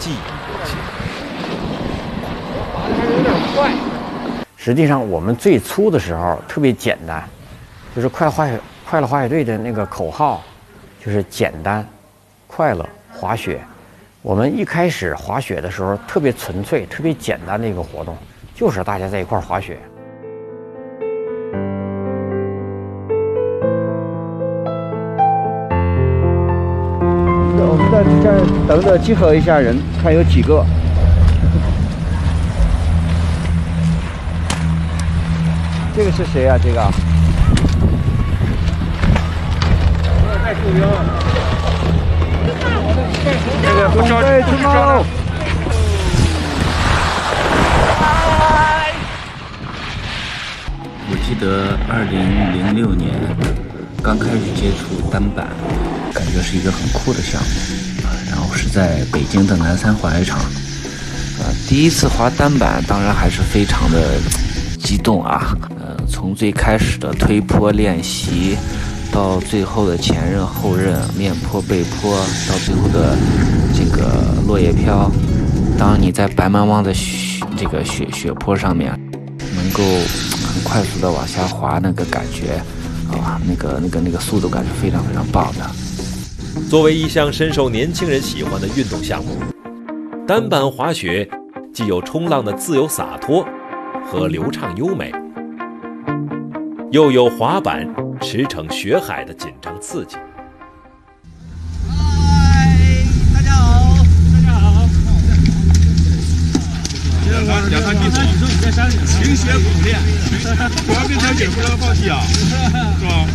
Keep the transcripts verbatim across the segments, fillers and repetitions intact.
记忆犹新。 还有点快。 实际上，我们最初的时候特别简单，就是快滑雪快乐滑雪队的那个口号，就是简单、快乐滑雪。我们一开始滑雪的时候特别纯粹、特别简单的一个活动，就是大家在一块儿滑雪。 我们在这儿等着集合一下人，看有几个。这个是谁呀、啊？这个？ 太出名了。 这个不着急，不着急。 我记得二零零六年刚开始接触单板，感觉是一个很酷的项目。然后是在北京的南三滑雪场，呃，第一次滑单板，当然还是非常的激动啊。呃，从最开始的推坡练习，到最后的前刃、后刃、面坡、背坡，到最后的这个落叶飘。当你在白茫茫的雪这个雪雪坡上面，能够很快速的往下滑，那个感觉啊，那个那个那个速度感是非常非常棒的。 作为一项深受年轻人喜欢的运动项目，单板滑雪既有冲浪的自由洒脱和流畅优美，又有滑板驰骋雪海的紧张刺激。 嗨，大家好，大家好。 两三米左右，勤学苦练，滑冰小姐不能放弃啊，是吧？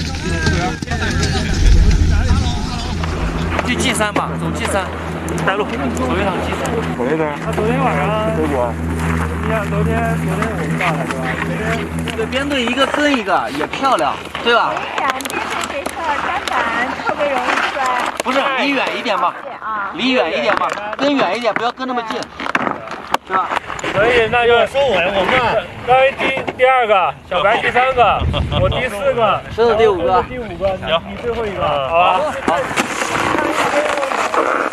去进山吧，走进山，带路，走一趟进山。 走一趟。 他昨天晚上回国。 你看，昨天昨天我们到了是吧？昨天对，编队一个跟一个也漂亮，对吧？ 两边是这事儿，单板特别容易摔。 不是，离远一点吧，离远一点吧，跟远一点，不要跟那么近，是吧？ 所以那就收尾，我们高一第第二个，小白第三个，我第四个， 狮子第五个， 第五个，你你最后一个，好吧？好。